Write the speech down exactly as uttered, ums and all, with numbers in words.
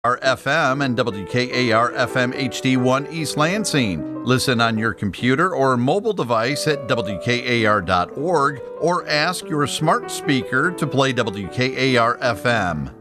R F M and W K A R F M H D one East Lansing. Listen on your computer or mobile device at W K A R dot org or ask your smart speaker to play W K A R F M.